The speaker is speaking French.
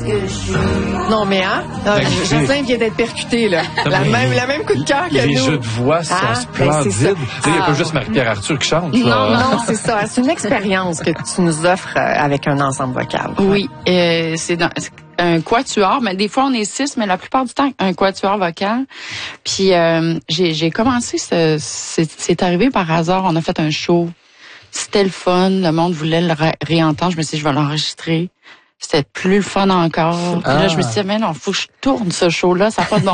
Non, mais Jocelyn vient d'être percuté, là. La même coup de cœur que les nous. jeux de voix sont splendides. Il n'y a pas juste Marie-Pierre Arthur qui chante. Non, c'est ça. C'est une expérience que tu nous offres avec un ensemble vocal. Oui, c'est un quatuor, mais des fois on est 6, mais la plupart du temps un quatuor vocal. Puis j'ai commencé, c'est arrivé par hasard, on a fait un show. C'était le fun, le monde voulait le réentendre. Je me suis dit, je vais l'enregistrer. C'était plus le fun encore. Puis là, je me suis dit, mais non, faut que je tourne ce show-là, ça n'a pas de bon